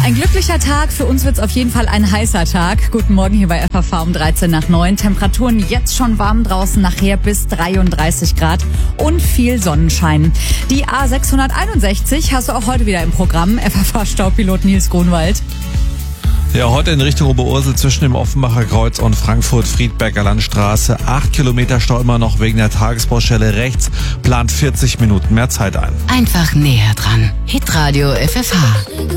ein glücklicher Tag. Für uns wird es auf jeden Fall ein heißer Tag. Guten Morgen hier bei FAV um 13 nach 9. Temperaturen jetzt schon warm draußen, nachher bis 33 Grad und viel Sonnenschein. Die A661 hast du auch heute wieder im Programm. FAV-Staupilot Nils Grunwald. Ja, heute in Richtung Oberursel zwischen dem Offenbacher Kreuz und Frankfurt-Friedberger Landstraße. 8 Kilometer Stau immer noch wegen der Tagesbaustelle rechts. Plant 40 Minuten mehr Zeit ein. Einfach näher dran. Hitradio FFH.